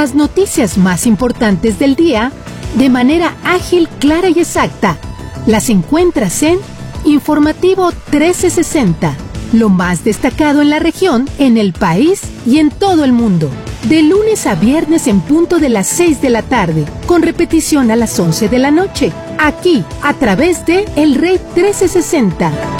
Las noticias más importantes del día, de manera ágil, clara y exacta, las encuentras en Informativo 1360. Lo más destacado en la región, en el país y en todo el mundo. De lunes a viernes en punto de las 6 de la tarde, con repetición a las 11 de la noche. Aquí, a través de El Rey 1360.